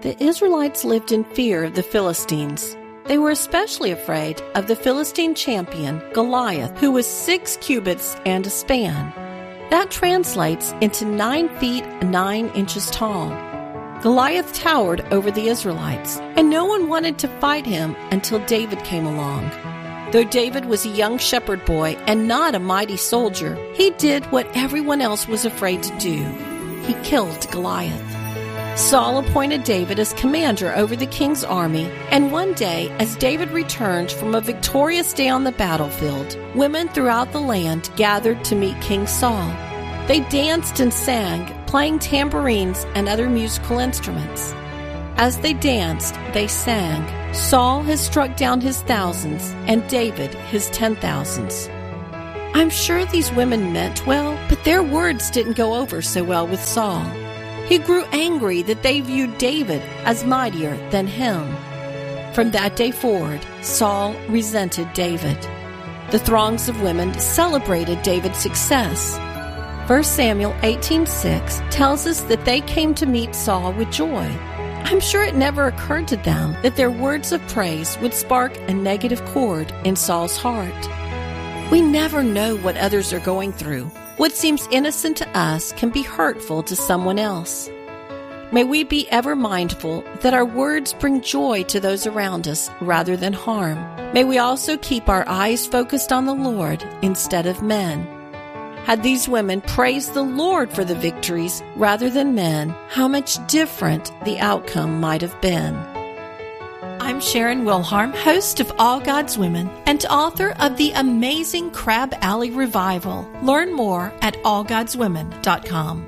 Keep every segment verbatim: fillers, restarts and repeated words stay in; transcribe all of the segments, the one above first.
The Israelites lived in fear of the Philistines. They were especially afraid of the Philistine champion, Goliath, who was six cubits and a span. That translates into nine feet nine inches tall. Goliath towered over the Israelites, and no one wanted to fight him until David came along. Though David was a young shepherd boy and not a mighty soldier, he did what everyone else was afraid to do. He killed Goliath. Saul appointed David as commander over the king's army, and one day, as David returned from a victorious day on the battlefield, women throughout the land gathered to meet King Saul. They danced and sang, playing tambourines and other musical instruments. As they danced, they sang, "Saul has struck down his thousands, and David his ten thousands." I'm sure these women meant well, but their words didn't go over so well with Saul. He grew angry that they viewed David as mightier than him. From that day forward, Saul resented David. The throngs of women celebrated David's success. First Samuel eighteen six tells us that they came to meet Saul with joy. I'm sure it never occurred to them that their words of praise would spark a negative chord in Saul's heart. We never know what others are going through. What seems innocent to us can be hurtful to someone else. May we be ever mindful that our words bring joy to those around us rather than harm. May we also keep our eyes focused on the Lord instead of men. Had these women praised the Lord for the victories rather than men, how much different the outcome might have been. I'm Sharon Wilharm, host of All God's Women and author of the amazing Crab Alley Revival. Learn more at all gods women dot com.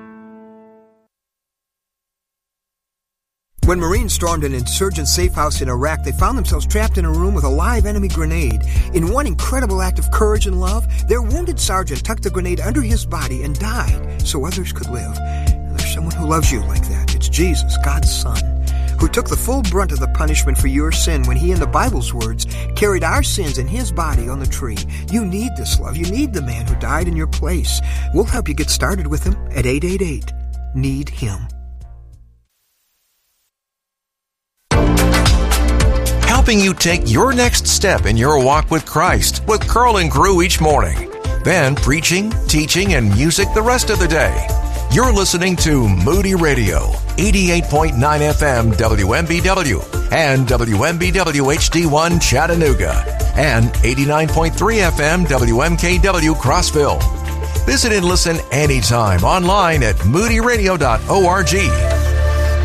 When Marines stormed an insurgent safe house in Iraq, they found themselves trapped in a room with a live enemy grenade. In one incredible act of courage and love, their wounded sergeant tucked the grenade under his body and died so others could live. And there's someone who loves you like that. It's Jesus, God's Son, who took the full brunt of the punishment for your sin when he, in the Bible's words, carried our sins in his body on the tree. You need this love. You need the man who died in your place. We'll help you get started with him at eight eight eight, need him. Helping you take your next step in your walk with Christ with Curl and Crew each morning. Then preaching, teaching, and music the rest of the day. You're listening to Moody Radio, eighty-eight point nine F M W M B W and W M B W H D one Chattanooga and eighty-nine point three F M W M K W Crossville. Visit and listen anytime online at moody radio dot org.